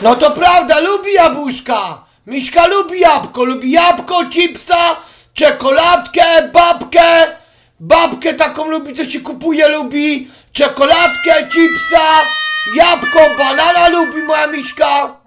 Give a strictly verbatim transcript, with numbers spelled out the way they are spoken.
No to prawda, lubi jabłuszka. Miśka lubi jabłko, lubi jabłko, chipsa, czekoladkę, babkę. Babkę taką lubi, co się kupuje, lubi czekoladkę, chipsa, jabłko, banana lubi moja Miśka.